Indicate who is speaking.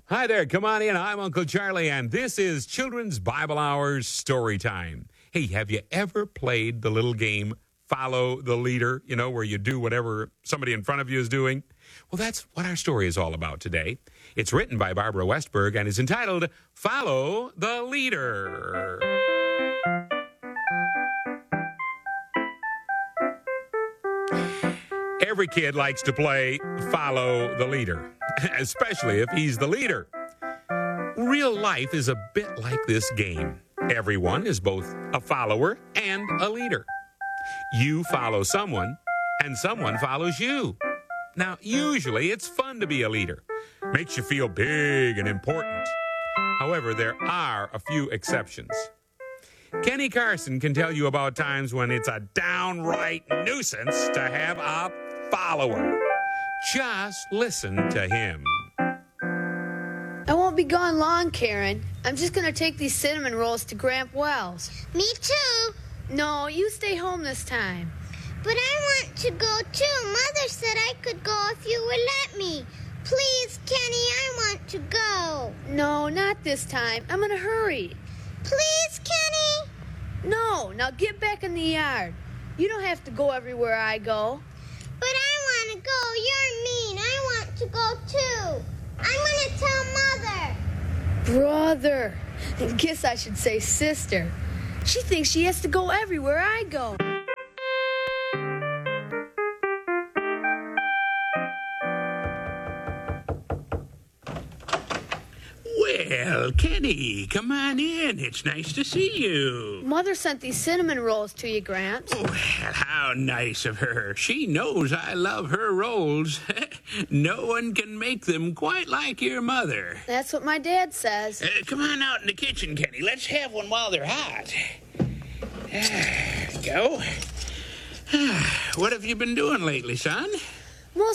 Speaker 1: Hi there, come on in. I'm Uncle Charlie, and this is Children's Bible Hours Story Time. Hey, have you ever played the little game, Follow the Leader, where you do whatever somebody in front of you is doing? Well, that's what our story is all about today. It's written by Barbara Westberg and is entitled, Follow the Leader. Every kid likes to play Follow the Leader, especially if he's the leader. Real life is a bit like this game. Everyone is both a follower and a leader. You follow someone, and someone follows you. Now, usually it's fun to be a leader. Makes you feel big and important. However, there are a few exceptions. Kenny Carson can tell you about times when it's a downright nuisance to have a follower. Just listen to him.
Speaker 2: I won't be gone long, Karen. I'm just going to take these cinnamon rolls to Gramp Wells.
Speaker 3: Me too.
Speaker 2: No, you stay home this time.
Speaker 3: But I want to go too. Mother said I could go if you would let me. Please, Kenny, I want to go.
Speaker 2: No, not this time. I'm in a hurry.
Speaker 3: Please, Kenny.
Speaker 2: No, now get back in the yard. You don't have to go everywhere I go.
Speaker 3: But I want to go. You're mean. I want to go too. I'm going to tell Mother.
Speaker 2: Brother. I guess I should say sister. She thinks she has to go everywhere I go.
Speaker 4: Well, Kenny, come on in. It's nice to see you.
Speaker 2: Mother sent these cinnamon rolls to you, Gramps.
Speaker 4: Oh, well, how nice of her. She knows I love her rolls. No one can make them quite like your mother.
Speaker 2: That's what my dad says.
Speaker 4: Come on out in the kitchen, Kenny. Let's have one while they're hot. There we go. What have you been doing lately, son?